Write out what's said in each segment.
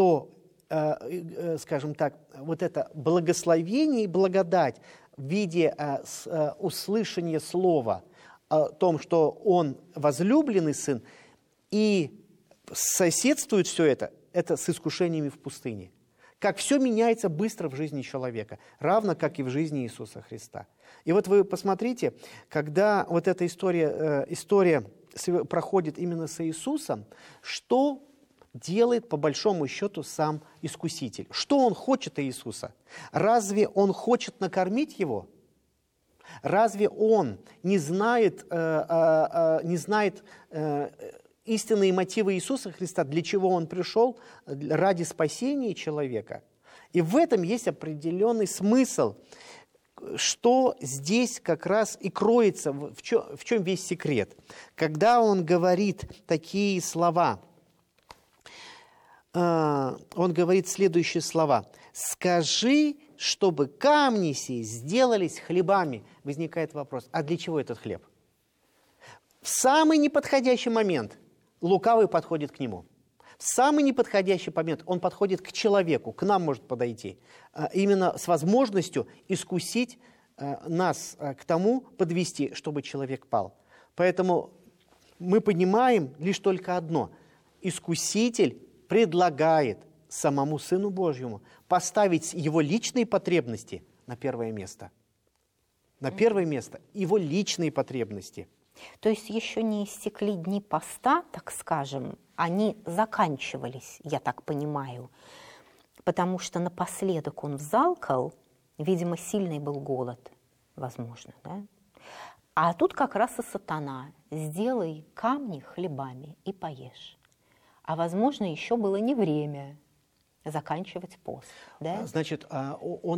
что, скажем так, вот это благословение и благодать в виде услышания слова о том, что он возлюбленный сын, и соседствует все это с искушениями в пустыне. Как все меняется быстро в жизни человека, равно как и в жизни Иисуса Христа. И вот вы посмотрите, когда вот эта история проходит именно с Иисусом, что делает по большому счету сам Искуситель? Что он хочет от Иисуса? Разве он хочет накормить его? Разве он не знает истинные мотивы Иисуса Христа, для чего он пришел, ради спасения человека? И в этом есть определенный смысл, что здесь как раз и кроется, в чем весь секрет. Когда он говорит такие слова, он говорит следующие слова: «Скажи, чтобы камни сии сделались хлебами». Возникает вопрос, а для чего этот хлеб? В самый неподходящий момент лукавый подходит к нему. В самый неподходящий момент он подходит к человеку, к нам может подойти, именно с возможностью искусить нас к тому, подвести, чтобы человек пал. Поэтому мы понимаем лишь только одно. Искуситель предлагает самому Сыну Божьему поставить его личные потребности на первое место. На первое место его личные потребности. То есть еще не истекли дни поста, так скажем, они заканчивались, я так понимаю, потому что напоследок он взалкал, видимо, сильный был голод, возможно, да? А тут как раз и сатана: сделай камни хлебами и поешь. А возможно, еще было не время заканчивать пост, да? Значит, это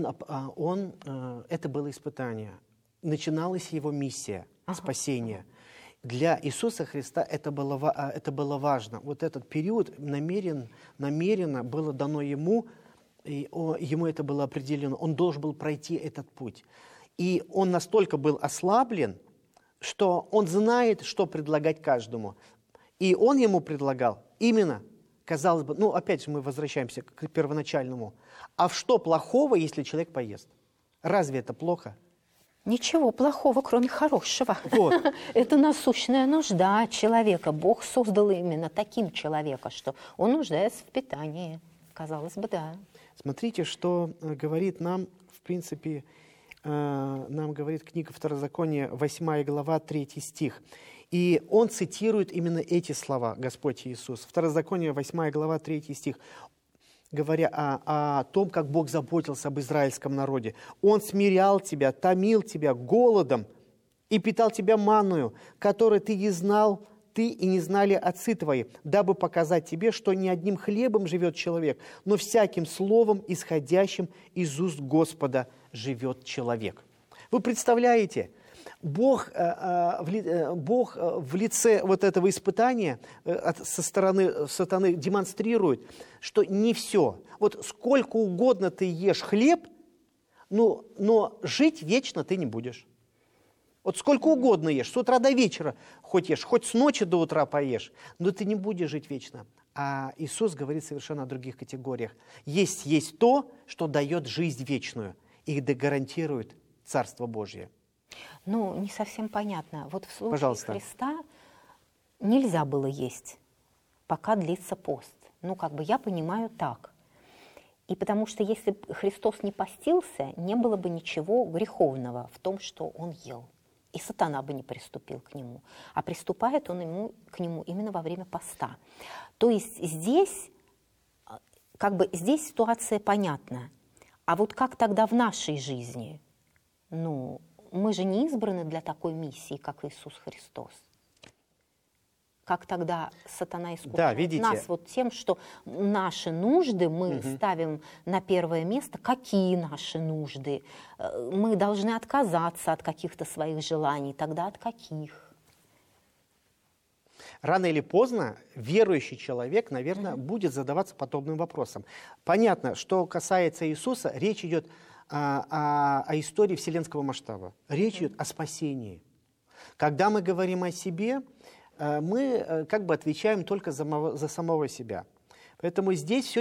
было испытание. Начиналась его миссия спасения. Для Иисуса Христа это было важно. Вот этот период намеренно было дано ему, и ему это было определено. Он должен был пройти этот путь. И он настолько был ослаблен, что он знает, что предлагать каждому. И он ему предлагал именно, казалось бы, опять же мы возвращаемся к первоначальному. А что плохого, если человек поест? Разве это плохо? Ничего плохого, кроме хорошего. Вот. Это насущная нужда человека. Бог создал именно таким человека, что он нуждается в питании. Казалось бы, да. Смотрите, что говорит нам, в принципе, нам говорит книга Второзакония, 8 глава, 3 стих. И он цитирует именно эти слова, Господь Иисус. Второзаконие, 8 глава, 3 стих. Говоря о том, как Бог заботился об израильском народе. «Он смирял тебя, томил тебя голодом и питал тебя манную, которой ты не знал, ты и не знали отцы твои, дабы показать тебе, что не одним хлебом живет человек, но всяким словом, исходящим из уст Господа, живет человек». Вы представляете, Бог в лице вот этого испытания со стороны сатаны демонстрирует, что не все. Вот сколько угодно ты ешь хлеб, но жить вечно ты не будешь. Вот сколько угодно ешь, с утра до вечера хоть ешь, хоть с ночи до утра поешь, но ты не будешь жить вечно. А Иисус говорит совершенно о других категориях. Есть то, что дает жизнь вечную и гарантирует Царство Божье. Не совсем понятно. Вот в случае Пожалуйста. Христа нельзя было есть, пока длится пост. Я понимаю так. И потому что если бы Христос не постился, не было бы ничего греховного в том, что он ел. И сатана бы не приступил к нему. А приступает он к нему именно во время поста. То есть здесь ситуация понятна. А вот как тогда в нашей жизни? Мы же не избраны для такой миссии, как Иисус Христос. Как тогда сатана искушает нас вот тем, что наши нужды мы ставим на первое место. Какие наши нужды? Мы должны отказаться от каких-то своих желаний. Тогда от каких? Рано или поздно верующий человек, наверное, будет задаваться подобным вопросом. Понятно, что касается Иисуса, речь идет о истории вселенского масштаба. Речь идет о спасении. Когда мы говорим о себе, мы отвечаем только за самого себя. Поэтому здесь все